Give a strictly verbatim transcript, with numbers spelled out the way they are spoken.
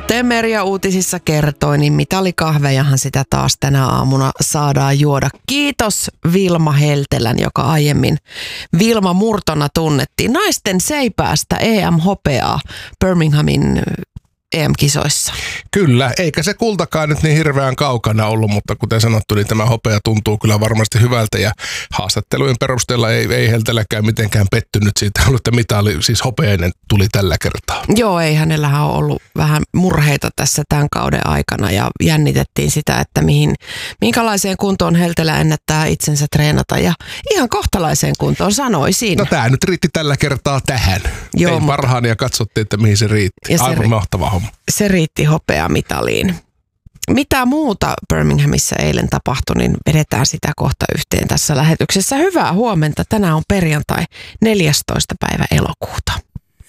Kuten Merja uutisissa kertoi, niin mitalikahvejahan sitä taas tänä aamuna saadaan juoda. Kiitos Vilma Heltelän, joka aiemmin Vilma Murtona tunnettiin. Naisten seipäästä E M-hopeaa Birminghamin E M-kisoissa. Kyllä, eikä se kultakaan nyt niin hirveän kaukana ollut, mutta kuten sanottu, niin tämä hopea tuntuu kyllä varmasti hyvältä ja haastattelujen perusteella ei, ei Helteläkään mitenkään pettynyt siitä, että mitali, siis hopeinen tuli tällä kertaa. Joo, ei hänellähän ole ollut vähän murheita tässä tämän kauden aikana ja jännitettiin sitä, että mihin, minkälaiseen kuntoon Heltelä ennättää itsensä treenata ja ihan kohtalaiseen kuntoon sanoisin. No tämä nyt riitti tällä kertaa tähän. Joo, Tein mutta parhaan ja katsottiin, että mihin se riitti. Aivan mahtava homma. Se riitti hopeamitaliin. Mitä muuta Birminghamissa eilen tapahtui, niin vedetään sitä kohta yhteen tässä lähetyksessä. Hyvää huomenta. Tänään on perjantai neljästoista päivä elokuuta.